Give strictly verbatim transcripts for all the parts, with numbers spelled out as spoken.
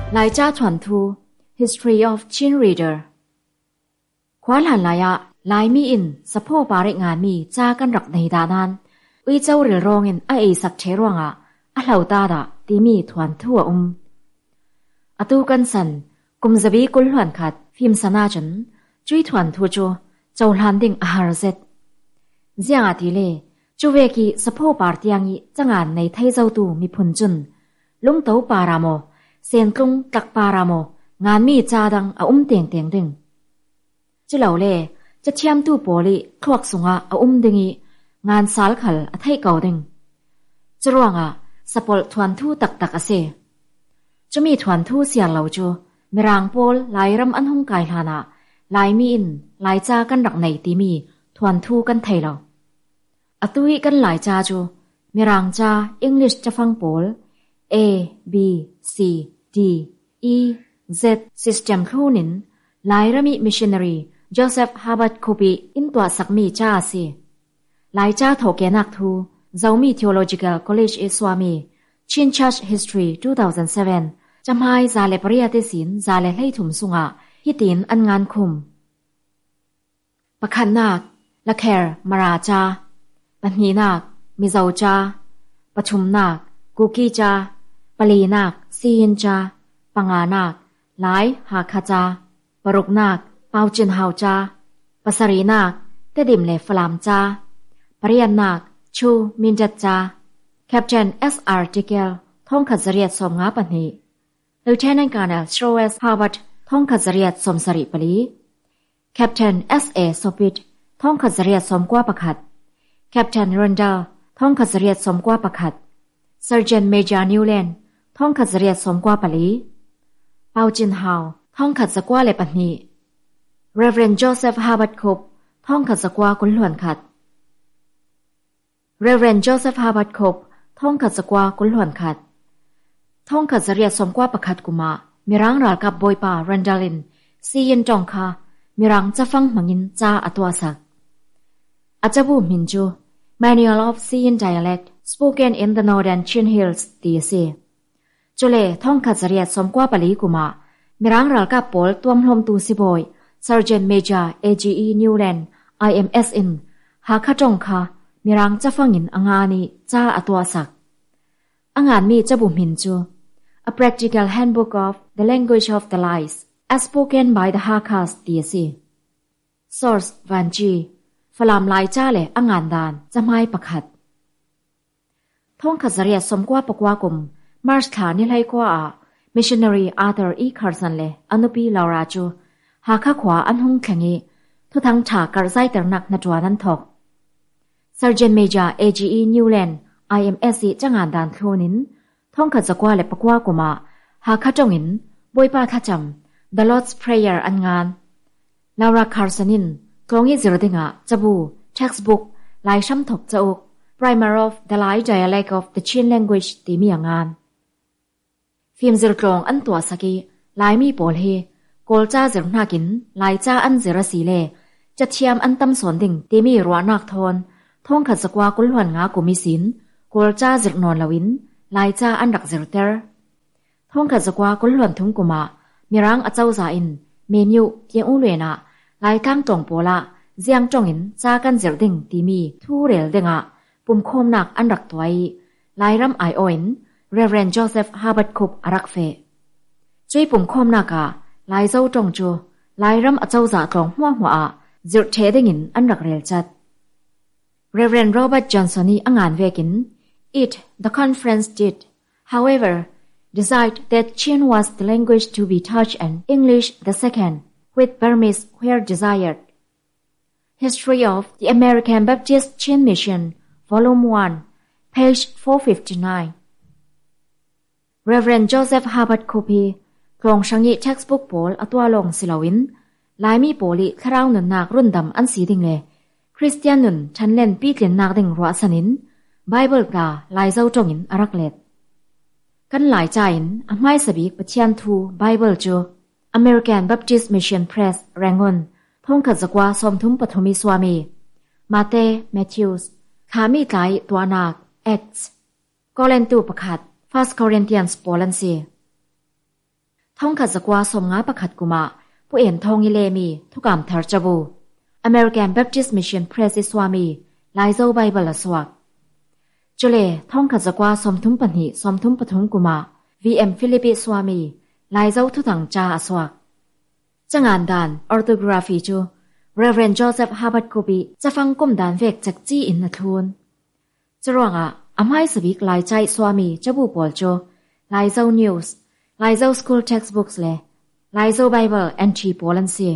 ลายจ้าถวนทู History of Chin Reader ควาหลันลายะลายมีอินสะโพปาริงานมีจ้ากันรักในดานันวิเจ้าเรือรองอินไอเอสักเชรวงอะอะเหล่าตาดะตีมีถวนทั่วอุมอตูกันสันกุมจะบีกุลหวนขัดฟิมสนาจนจุยถวนทัวจูเจ้าลันดิงอาหารเซตเจียงอาทิเลจูเวกีสะโพปาร์ตียงอีจังานในไทยเจ้าตูมีพุนจุนลุงเต้าปารามโมเซนกรุงตักปารามโมงานมีจาดังอาอุ้มเตียงเตียงดึงจะเหล่าเล่จะเทียมตู้โปลีควักสุงอาอาอุ้มดึงอีงานสาลขัลอาไทยเก่าดึงจะรวงอ่ะสปอลทวนทูตักตักอาเซจะมีทวนทูเสียเหล่าจูมีรางโปลลายรำอันหงกายลานะลายมีอินลายจากันรักในตีมีทวนทูกันไทยเราอตุยกันหลายจาจูมีรางจาอังกฤษจะฟังโปล A B C D E Z System ครูนินลายรมิ Missionary Joseph Herbert Kopi อินตัวสักมีจ้าสิลายจ้าโถเกนักทูเจ้ามี Theological College เอสวามี Chin Church History สองพันเจ็ดจำให้จาเลปริยติศิลจาเลให้ถุมสุงะฮิตินอันงานคุมปะคันนักละแคร์มาราจาปัญญีนักมิเจ้าจาปทุมนักกุกีจาปลีนักซีนจาปังานักหลายหาคาจาปรุกนักเปาจินหาวจาปสรีนักเตดิมเลฟลามจาปริยันนักชูมินจัดจาแคปเทนเอสอาร์ติเกลท่องขัดเรียดสมงาปัญญีLieutenant Colonel Strowes Howard ท่องขัดเรียดสมสริปลี Captain เอส เอ Sopit ท่องขัดเรียดสมกว่าประคัด Captain Rundle ท่องขัดเรียดสมกว่าประคัด Sergeant Major Newland ท่องขัดเรียดสมกว่าปลีเปาจินฮาวท่องขัดสกว่าเลปัญญี Reverend Joseph Howard Cope ท่องขัดสกว่ากุลหลวนขัด Reverend Joseph Howard Cope ท่องขัดสกว่ากุลหลวนขัดท่องขัดเรียดสมกว่าประคัดกุมามีรังรากกับบอยป่ารันดาลินซียินจองคามีรังจะฟังมังินจ้าอัตวาสักอาจจะบูมินจู Manual of Sian Dialect Spoken in the Northern Chin Hills ดีเซจุเลท่องขัดเรียดสมกว่าปลีกุมามีรังรากกับโปลตัวมลมตูซิบอย Sergeant Major เอ จี อี Newland ไอ เอ็ม เอส อินหาข้าจองคามีรังจะฟังยินองานีจ้าอัตวาสักองานมีจะบูมินจู A Practical Handbook of the Language of the Lies as spoken by the Hakas ดีเซ Source วันจีฟลามลายจ้าเลยองานดานจะไม่ประคัดท่องขัดเรียดสมกว่าปกว่ากุมมาร์ชขานิไลกว่า Missionary Arthur E. Carson เลยอนุปีลาราจูหาข้าขวาอันหงแข็งงี้ทุกทั้งฉากกระไซแต่หนักนัดวานันทอก Sergeant Major เอ จี อี Newland ไอ เอ็ม เอส จะงานดานโคลนินท่องขัดสกว่าเลยปกว่ากุมาหาข้าจงอินบอยป้าท่าจำ The Lord's Prayer อันงานลาราคาร์สันินกลองยี่สิรดิงะจะบู Textbook ลายช้ำถกจะอก Primer of the Lai Dialect of the Chin Language ตีมีอย่างงานฟิล์มจิรกลองอันตัวสกีลายมีโปลเฮโกลจ้าจิรนากินลายจ้าอันจิรสีเลจะเทียมอันตำสวนดิ่งตีมีรัวนักทนท่องขัดสกว่ากุลหวนงากุมิสินโกลจ้าจิรนอนลวินลายจ้าอันดักจิรเตอร์ท่องขัดสกว่ากุลหวนทุงกุมามีรังอเจ้าจาอินเมนิวเกียงอุเลนะลายข้างตรงโปละเจียงจงอินจ้ากันจิรดิ่งตีมีทูเรลดิ่งะปุ่มโคมหนักอันดักตัวลายรำไอโออินReverend Joseph Herbert Cope อารักเฟจุยปุ่มโคมหนักะลายเจ้าจงจูลายรำอเจ้าจากลองหัวหัวอะจิรเทดิ่งอินอันดักเรลจัด Reverend Robert Johnson นี่อ่านเวกินIt, the conference did, however, decide that Chin was the language to be taught and English the second, with Burmese where desired. History of the American Baptist Chin Mission, Volume one, page four fifty-nine. Reverend Joseph Herbert Kopi, กรองชังยี textbook โปลอตัวลงสิลาวินลายมีโปลิคราวหนุนนักรุ่นดำอันสีดิ่งเลยคริสเตียนหนุนฉันเล่นปีเลียนนักดิ่งรัวสนินไบเบิลกาลายเจ้าจงอินอารักเล็ดกันหลายใจอินอไม่สบิกปะเชียนทูไบเบิลจู American Baptist Mission Press แรงงนท่องขัดสกว่าสมทุมปฐมิสวามีมาเตแมทธิวส์ขามีไกตัวนัก Acts กอเลนตูประคัด First Corinthians โปลันซีท่องขัดสกว่าสมงาประคัดกุมาผู้เอ็มทองยิเลมีทุกามทาร์จบู American Baptist Mission Press สวามีลายเจ้าไบเบิลสวักจุเลท่องขัดสกว่าสมทุมปัญหิสมทุมปทุมกุมา วี เอ็ม ฟิลิปปิสวามีลายเจ้าทุตังจาสวักจังงานดาน Orthography จู Reverend Joseph Harvard กุบีจะฟังกุมดานเวกจากจีอินนัทูนจะรวงอ่ะอำให้สวิกลายใจสวามีจะบูปอลโจลายเจ้า News ลายเจ้า School Textbooks เลยลายเจ้า Bible Entry โปลันเซีย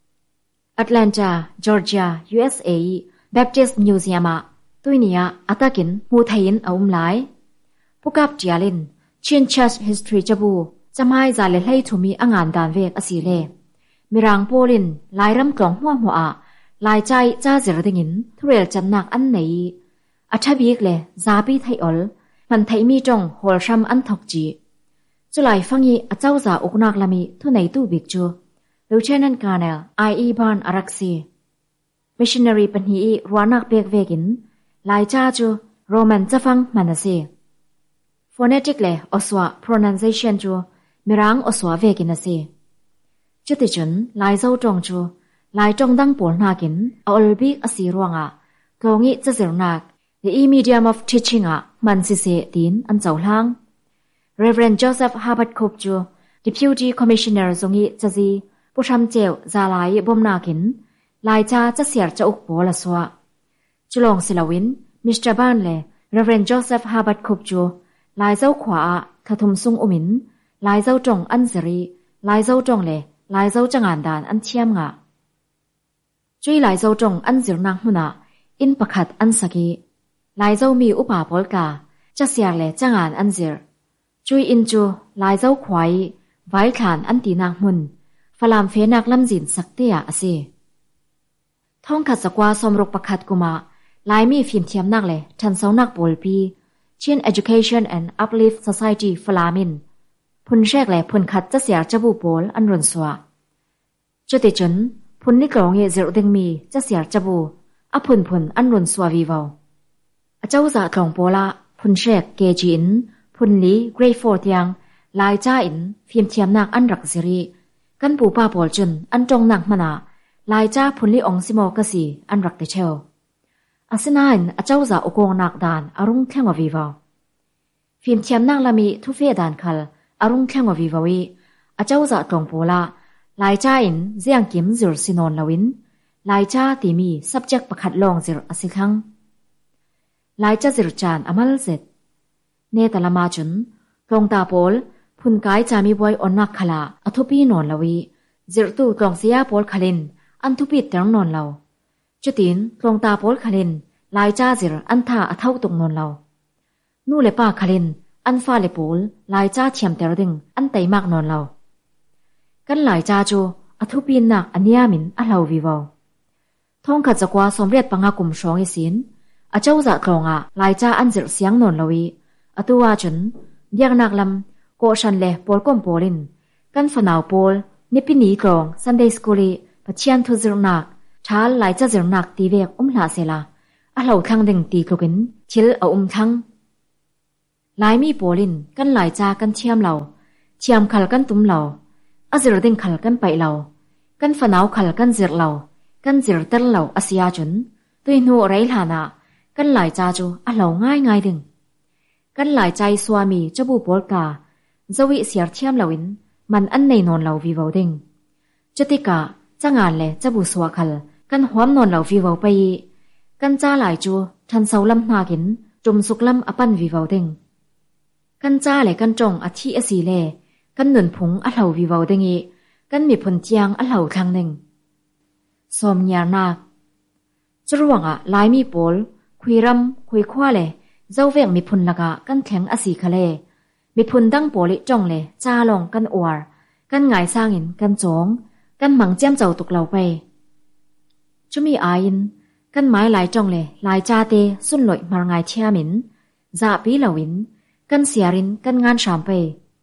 Atlanta Georgia ยู เอส เอ Baptist Museum อ่ะตุยเนียอัตกินมูไทยินเอาอุ้มหลายพวกกับเจียลินชิน Church History จะบูจะไม่จ่าเลยให้ทุมีอ่างานดานเวกอสีเลมีรางโปลินลายรำกลองหัวหัวอ่ะลายใจจ้าเจรดิงินทุเรลจันนักอันไหนอัชบีกเลยซาบีไทยอลมันไทยมีจงโฮลชัมอันทกจีจุลัยฟังยีอเจ้าจ่าอุกนักลามีทุไหนตู้บิกจูลูเชนันกาเนลไออีบานอารักซีมิชชันนารีปัญหีรัวนักเบกเวกินลายจ้าจูโรมันจะฟังมันนะซีฟอนเนติกเลยอสวะ pronunciation จูมีรังอสวะเวกินนะซีจุดที่จุนลายเจ้าจงจูลายจงดังปวดนากินเอาอลบิกอสีรวงอ่ะกงงี้จะเสียนัก the medium of teaching อ่ะมันสิเสตีนอันเจ้าล่าง Reverend Joseph Harvard คบจู Deputy Commissioner ทรงงี้จะจีผู้ทำเจ้าจะลายบ่มนากินลายจ้าจะเสียจะอุกโบละสวะจุลองศิลวินมิสเตอร์บ้านเลย Reverend Joseph Harvard คบจูลายเจ้าขวาขทุมซุงอุมินลายเจ้าจงอันสิริลายเจ้าจงเลยลายเจ้าจังงานดานอันเทียมงะจุยลายเจ้าจงอันสิรนักมุนะอินประคัดอันสกีลายเจ้ามีอุปาปอลกาจะเสียเลยจังงานอันสิรจุยอินจูลายเจ้าควายไว้ขานอันตีนักมุนฟลามเฟนักลำจินสักเตียอสิท่องขัดสกว่าสมรกประคัดกุมาลายมีฟิล์มเทียมนักเลยทันเสานักโบลปีเช่น Education and Uplift Society ฟลามินพุนแชกเลยพุนขัดจะเสียจะบูโบลอันรุนสวะจุดที่จนพุนนิกรองเยเซรดิงมีจะเสียจะบูอพุนพุนอันรุนสวะวีวาวเจ้าจะกรองโปละพุนแชกเกจินพุนลีเกรย์โฟร์ยังลายจ้าอินฟิล์มเทียมนักอันรักสิริกันปูป้าโบลจุนอันจงนักมนาลายจ้าพุนลีองซิโมกสีอันรักเตเชลอาศินาอินเจ้าจะอุกงนักดานอรุณแข่งวีวาวฟิล์มเทียมนักละมีทุเฟดานคัลอรุณแข่งวีวาวีอาเจ้าจะตรงโปละลายจ้าอินเจียงกิมจิรสินนลวินลายจ้าตีมี subject ประคัดลองจิรอสิคังลายจ้าจิรจานอามัลเสร็จเนตละมาจุนตรงตาโปลพุนกายจามีบอยอนนักขลาอทุปีนนลวีจิรตูตรงเสียโปลขลินอันทุปีตรงนนเลาจุดินตรงตาโปลขลินลายจ้าจิรอันท่าอเท่าตรงนนเลานู่เลป้าขลินอันฟ้าเลปูลลายจ้าเทียมเตรดิงอันไตมากนอนเรากันหลายจ้าจูอทุปีนนักอันยามินอัลลาวิวาวท่องขัดจักว่าสมเรียดปังอากุมชองเอสินอาเจ้าจะกรองอ่ะลายจ้าอันจิรเสียงนอนลาวีอตัวจนเดียกนักลำโกชันเลปอลก้มโปลินกันฝนาวโปลนิพินีกรองซันเดย์สกูลีปัจเจียนทุจิรนักท้าลายจ้าจิรนักตีเวกอุ้มลาเซลาอัลลาทังดึงตีกลุกินชิลเอาอุ้มทังลายมีโปลินกันหลายจากันเทียมเราเทียมขัลกันตุ้มเราอาจิรดิงขัลกันไปเรากันฝนาวขัลกันจิรเรากันจิรเตลเราอาเซียจุนตุยนูไรลานากันหลายจาจูอาเราง่ายง่ายดึงกันหลายใจสวามีจะบูโปลกาจะวิเสียเทียมเราอินมันอันในนอนเราวิวดิงจติกาจะงานเลยจะบูสวาขัลกันหวมนอนเราวิวไปกันจ้าหลายจูทันเสาลำนากินจุมสุกลำอปันวิวดิงกันจ้าเลยกันจงอธิอสีเลกันหนุนผงอัลเหาวิวาวดังอีกันมีผลเจียงอัลเหาทางหนึ่งสมยานาจรวงอ่ะลายมีโปลคุยรำคุยคว้าเลยเจ้าเวงมีผลละกะกันแข็งอสีคะเลมีผลดังโปลิจงเลยจ้าลงกันอวร์กันหงายสร้างอินกันจงกันหมังเจียมเจ้าตุกเหลาไปจะมีอายินกันไม้หลายจงเลยลายจ้าเตสุนลอยมารไงเชียมินจ่าปีเหลาวินกันเสียรินกันงานสามไป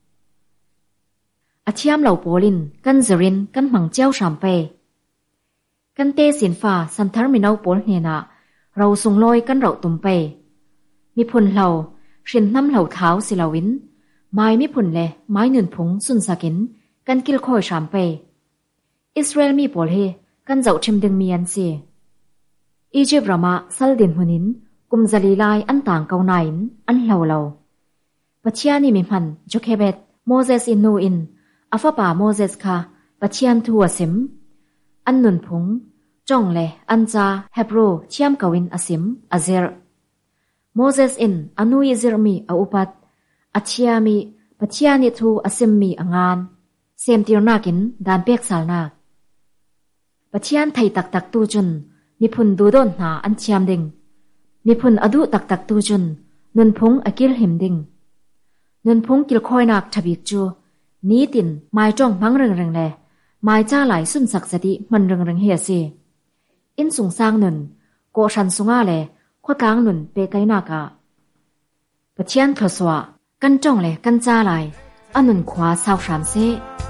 อาเทียมเหล่าโปลินกันเจรินกันหมังเจ้าสามไปกันเตสินฟ้าสันทาร์มินาโปลเนนาเราส่งลอยกันเราตุ่มไปมีผลเหล่าเช่นน้ำเหล่าเท้าสิลาวินไม้มีผลเลยไม้หนุนผงสุนสกินกันกิลคอยชามไปอิสราเอลมีปอลเฮกันเจ้าชิมดึงมีอันเสียอียิปต์รามาสัลดินหุนินกุมซาลีไลอันต่างเกาไนน์อันเหลาเหลาปัจเจียนี่มีพันจุกเฮเบตโมเสสอินนูอินอาฟาป่าโมเสสค่ะปัจเจียนทัวสิมอันนุนพงจ่องเลอันจาเฮบรูเชียมกวินอาสิมอาเซร์โมเสสอินอนุยิซิรมีอาอุปัตอาเชียมีปัจเจียนิทูอาสิมมีองานเซมติรนากินดานเปียกสาลนาปัจเจียนไทยตักตักตูจุนนิพุนดูดอนหาอันเชียมดิงนิพุนอดุตักตักตูจุนนุนพงอกิลหิมดิงนุนพงกิลคอยนักทบิกจูนี้ตินไม้จ้องพังเริงเริงแลไม้จ้าไหลสุนสักสติมันเริงเริงเฮียซีอินสุงสร้างนุนโกชันสุงาเลขวดกลางนุนเปไกนากะปัจเจียนทศวะกันจ้องเลกันจ้าไหลอันนุนขวาสาวสามเซ